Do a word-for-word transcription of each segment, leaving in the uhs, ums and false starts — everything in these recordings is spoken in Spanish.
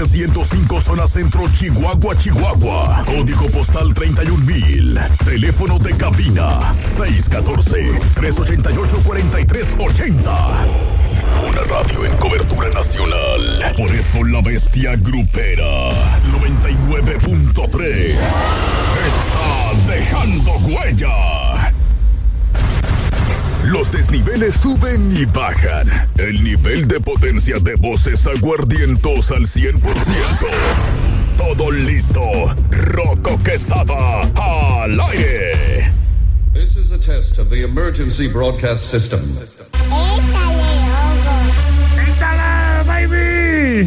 setecientos cinco, zona centro, Chihuahua, Chihuahua. Código postal treinta y un mil. Teléfono de cabina seis uno cuatro, tres ocho ocho, cuatro tres ocho cero. Una radio en cobertura nacional. Por eso la bestia grupera noventa y nueve punto tres está dejando huella. Los desniveles suben y bajan. El nivel de potencia de voces aguardientos al cien por ciento. Todo listo. Rocco Quesada al aire. This is a test of the emergency broadcast system. ¡Éntale, baby!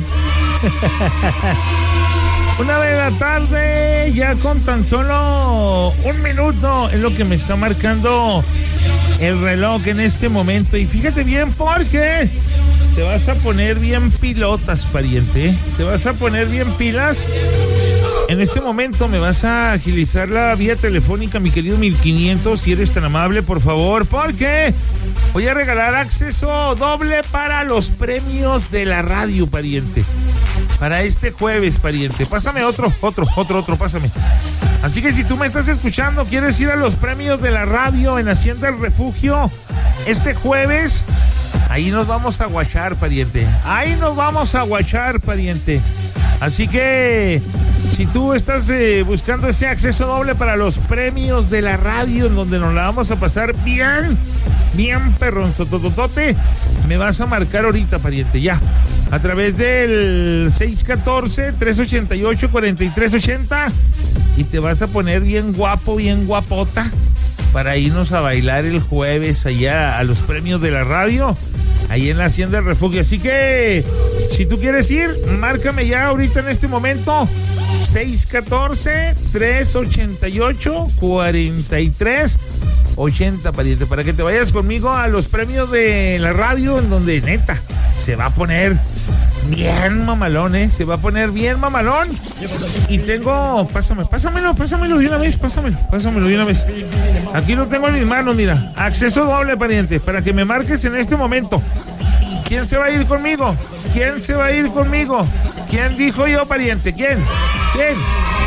Una de la tarde, ya con tan solo un minuto, es lo que me está marcando el reloj en este momento. Y fíjate bien, porque te vas a poner bien pilotas, pariente. Te vas a poner bien pilas. En este momento me vas a agilizar la vía telefónica, mi querido mil quinientos, si eres tan amable, por favor, porque voy a regalar acceso doble para los premios de la radio, pariente. Para este jueves, pariente. Pásame otro, otro, otro, otro, pásame. Así que si tú me estás escuchando, quieres ir a los premios de la radio en Hacienda El Refugio este jueves, ahí nos vamos a guachar, pariente. Ahí nos vamos a guachar, pariente. Así que si tú estás eh, buscando ese acceso doble para los premios de la radio, en donde nos la vamos a pasar bien, bien perrón, tototote, me vas a marcar ahorita, pariente, ya. A través del seis uno cuatro, tres ocho ocho, cuatro tres ocho cero y te vas a poner bien guapo, bien guapota para irnos a bailar el jueves allá a los premios de la radio, ahí en la Hacienda del Refugio. Así que si tú quieres ir, márcame ya ahorita en este momento seis uno cuatro, tres ocho ocho, cuatro tres ocho cero, pariente, para que te vayas conmigo a los premios de la radio, en donde neta se va a poner bien mamalón, ¿eh? Se va a poner bien mamalón. Y tengo, pásame, pásamelo, pásamelo de una vez, pásamelo, pásamelo de una vez. Aquí lo tengo en mis manos, mira. Acceso doble, pariente, para que me marques en este momento. ¿Quién se va a ir conmigo? ¿Quién se va a ir conmigo? ¿Quién dijo yo, pariente? ¿Quién? ¿Quién?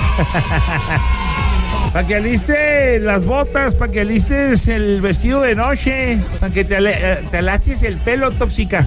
Para que alistes las botas, para que alistes el vestido de noche, para que te, ale- te alaces el pelo, tóxica.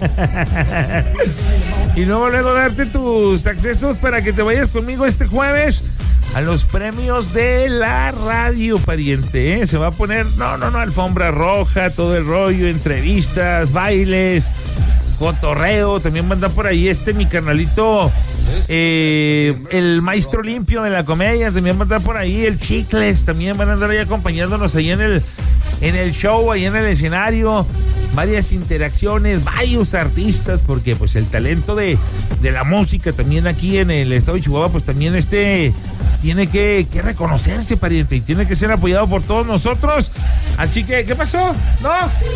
Y luego luego darte tus accesos para que te vayas conmigo este jueves a los premios de la radio, pariente, ¿eh? Se va a poner, no, no, no, alfombra roja, todo el rollo, entrevistas, bailes, cotorreo. También va a andar por ahí este mi carnalito, eh, el maestro limpio de la comedia. También va a andar por ahí el Chicles. También van a andar ahí acompañándonos ahí en el en el show, ahí en el escenario. Varias interacciones, varios artistas, porque pues el talento de, de la música también aquí en el estado de Chihuahua, pues también este tiene que, que reconocerse, pariente, y tiene que ser apoyado por todos nosotros. Así que, ¿qué pasó? No,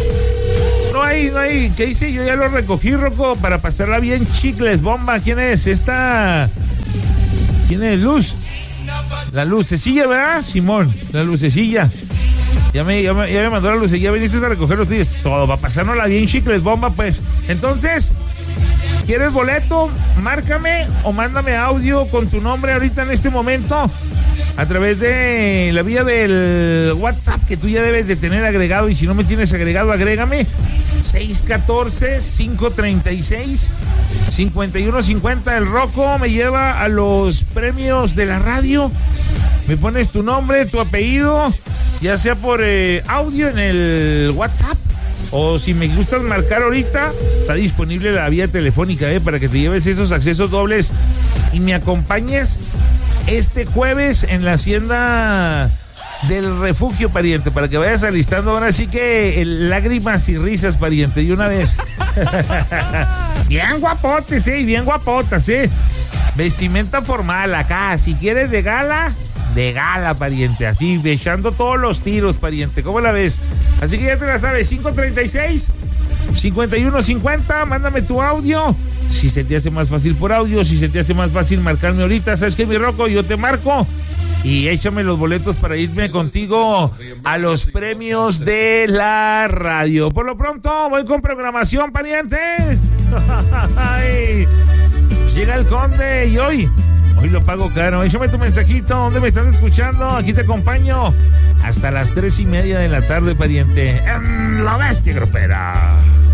no hay, no hay, ¿qué hice? Yo ya lo recogí, Rocco, para pasarla bien. Chicles, bomba. ¿Quién es? Esta, ¿quién es? Luz, la lucecilla, ¿verdad? Simón, la lucecilla. Ya me, ya, me, ya me mandó la luz, ya viniste a recoger los días. Todo va a pasárnosla bien, Chicles, bomba, pues. Entonces, ¿quieres boleto? Márcame o mándame audio con tu nombre ahorita en este momento a través de la vía del WhatsApp, que tú ya debes de tener agregado, y si no me tienes agregado, agrégame. seis uno cuatro, cinco tres seis, cinco uno cinco cero. El Rocco me lleva a los premios de la radio. Me pones tu nombre, tu apellido, ya sea por eh, audio en el WhatsApp, o si me gustas marcar ahorita, está disponible la vía telefónica, eh, para que te lleves esos accesos dobles y me acompañes este jueves en la Hacienda del Refugio, pariente, para que vayas alistando ahora sí que el, lágrimas y risas, pariente, y una vez. Bien guapotes, eh, bien guapotas, eh. Vestimenta formal acá, si quieres de gala, de gala, pariente, así, echando todos los tiros, pariente, ¿cómo la ves? Así que ya te la sabes, cinco tres seis, cinco uno cinco cero, mándame tu audio, si se te hace más fácil por audio, si se te hace más fácil marcarme ahorita, ¿sabes qué, mi Rocco? Yo te marco y échame los boletos para irme contigo a los premios de la radio. Por lo pronto, voy con programación, pariente. Llega el Conde y hoy, hoy lo pago caro. Échame tu mensajito, ¿dónde me estás escuchando? Aquí te acompaño hasta las tres y media de la tarde, pariente, en La Bestia Grupera.